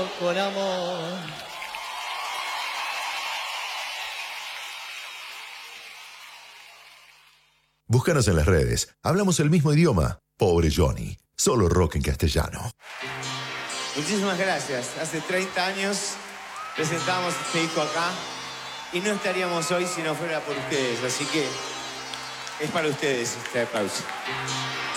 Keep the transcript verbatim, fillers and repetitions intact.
con amor. Búscanos en las redes. Hablamos el mismo idioma. Pobre Johnny. Solo rock en castellano. Muchísimas gracias. Hace treinta años presentamos este disco acá y no estaríamos hoy si no fuera por ustedes. Así que es para ustedes este aplauso.